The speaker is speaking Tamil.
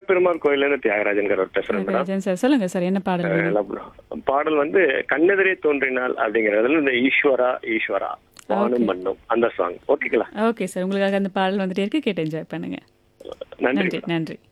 முருகப்பெருமாள் கோயில்ல இருந்து தியாகராஜன்கிறவர் பேசுறேன் மேடம். ராஜன் சார் சொல்லுங்க சார், என்ன பாடல் வேணும்? பாடல் வந்து கண்ணெதிரே தோன்றினால் அப்படிங்கறதுல இந்த ஈஸ்வரா ஈஸ்வரா வானும் மண்ணும் அந்த சாங் ஓகேங்களா? ஓகே சார், உங்களுக்காக அந்த பாடல் வந்துட்டே இருக்கு, கேட்டு என்ஜாய் பண்ணுங்க. நன்றி நன்றி மேடம். நன்றி.